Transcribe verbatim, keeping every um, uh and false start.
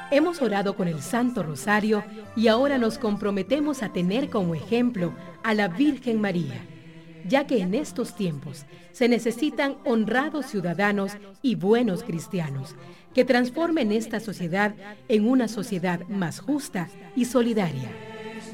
Hemos orado con el Santo Rosario y ahora nos comprometemos a tener como ejemplo a la Virgen María, ya que en estos tiempos se necesitan honrados ciudadanos y buenos cristianos que transformen esta sociedad en una sociedad más justa y solidaria.